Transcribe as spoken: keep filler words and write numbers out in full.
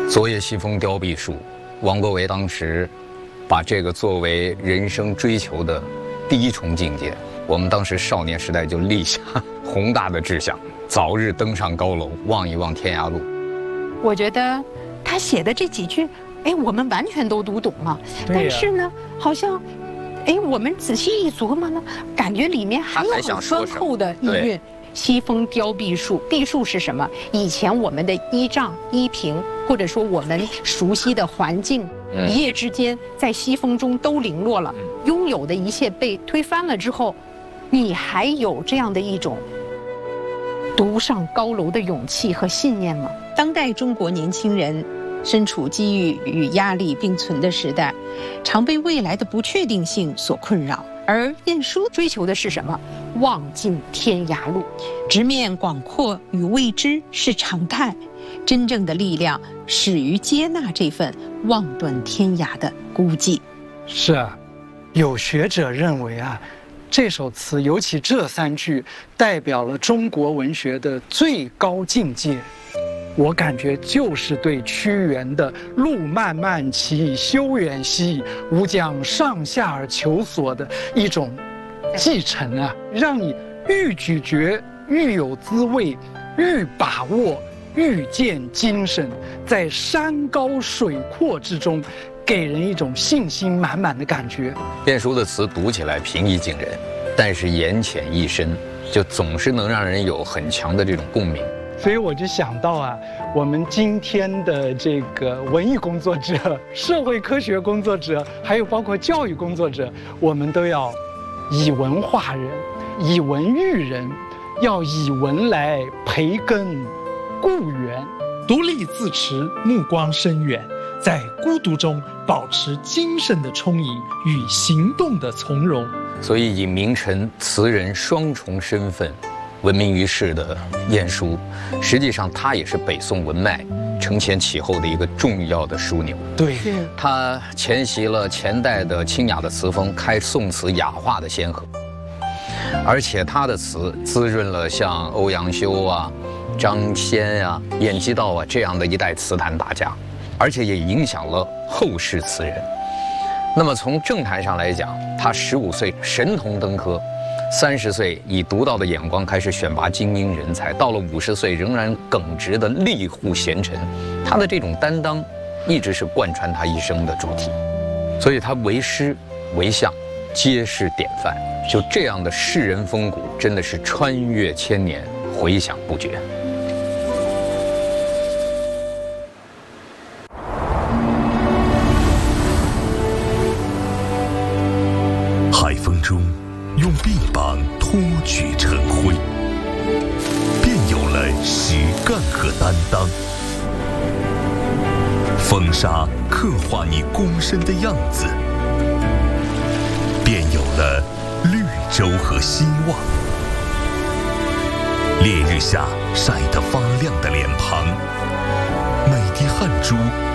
昨夜西风凋碧树，王国维当时把这个作为人生追求的第一重境界。我们当时少年时代就立下宏大的志向，早日登上高楼，望一望天涯路。 我觉得他写的这几句，哎，我们完全都读懂了。但是呢，好像，哎，我们仔细一琢磨呢，感觉里面还有很深厚的意蕴。西风凋碧树，碧树是什么？以前我们的依仗、依凭，或者说我们熟悉的环境，嗯、一夜之间在西风中都零落了，嗯、拥有的一切被推翻了之后，你还有这样的一种独上高楼的勇气和信念吗？当代中国年轻人身处机遇与压力并存的时代，常被未来的不确定性所困扰。而晏殊追求的是什么？望尽天涯路，直面广阔与未知是常态。真正的力量始于接纳这份望断天涯的孤寂。 是啊，有学者认为啊，这首词尤其这三句代表了中国文学的最高境界。我感觉就是对屈原的“路漫漫其修远兮，吾将上下而求索”的一种继承啊，让你愈咀嚼愈有滋味，愈把握愈见精神，在山高水阔之中，给人一种信心满满的感觉。 晏殊的词读起来平易近人，但是言浅意深，就总是能让人有很强的这种共鸣。 所以我就想到啊，我们今天的这个文艺工作者、社会科学工作者，还有包括教育工作者，我们都要以文化人，以文育人，要以文来培根固园。 独立自持，目光深远，在孤独中保持精神的充盈与行动的从容。 所以以名臣、词人双重身份闻名于世的晏殊，实际上他也是北宋文脉承前启后的一个重要的枢纽。 对， 他承袭了前代的清雅的词风，开宋词雅化的先河。而且他的词滋润了像欧阳修啊、张先啊、晏几道啊这样的一代词坛大家，而且也影响了后世词人。那么从政坛上来讲，他十五岁神童登科。三十岁以独到的眼光开始选拔精英人才，到了五十岁仍然耿直的吏户贤臣，他的这种担当一直是贯穿他一生的主题，所以他为诗为相皆是典范。就这样的世人风骨，真的是穿越千年，回响不绝。 海风中用臂膀托举晨晖，便有了实干和担当。风沙刻画你躬身的样子，便有了绿洲和希望。烈日下晒得发亮的脸庞，每滴汗珠